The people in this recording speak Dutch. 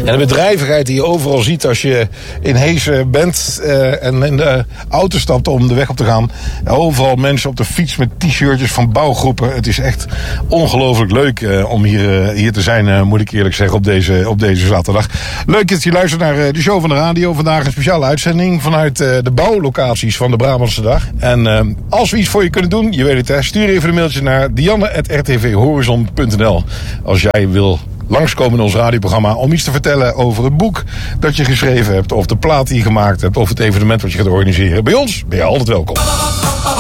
En de bedrijvigheid die je overal ziet als je in Heesen bent en in de auto stapt om de weg op te gaan. Overal mensen op de fiets met t-shirtjes van bouwgroepen. Het is echt ongelooflijk leuk om hier te zijn, moet ik eerlijk zeggen, op deze zaterdag. Leuk dat je luistert naar de show van de radio. Vandaag een speciale uitzending vanuit de bouwlocaties van de Brabantse Dag. En als we iets voor je kunnen doen, je weet het hè, stuur even een mailtje naar dianne@rtvhorizon.nl als jij wil langskomen in ons radioprogramma om iets te vertellen over het boek dat je geschreven hebt, of de plaat die je gemaakt hebt, of het evenement wat je gaat organiseren. Bij ons ben je altijd welkom.